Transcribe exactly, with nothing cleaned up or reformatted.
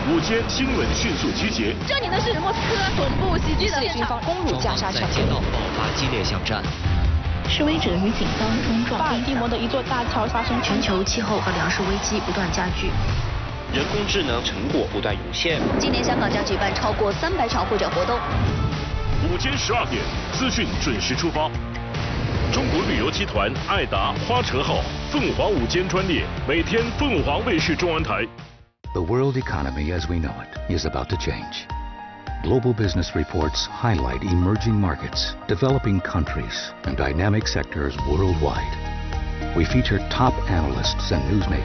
午间新闻迅速集结。 这里呢是莫斯科总部袭击的军方攻入加沙城， 街道爆发激烈巷战。 示威者与警方冲撞。 巴尔的摩的一座大桥发生全球气候和粮食危机不断加剧。 人工智能成果不断涌现。 今年香港将举办超过三百场会展活动。 午间十二点，资讯准时出发。中国旅游集团爱达花车号凤凰午间专列，每天凤凰卫视中文台。 The world economy as we know it is about to change. Global business reports highlight emerging markets, developing countries, and dynamic sectors worldwide. We feature top analysts and newsmakers